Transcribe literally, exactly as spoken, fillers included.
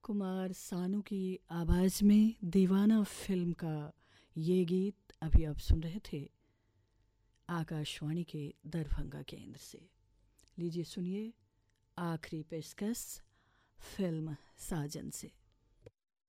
कुमार सानू की आवाज़ में दीवाना फिल्म का ये गीत अभी आप सुन रहे थे आकाशवाणी के दरभंगा केंद्र से। लीजिए सुनिए आखिरी पेशकश फिल्म साजन से।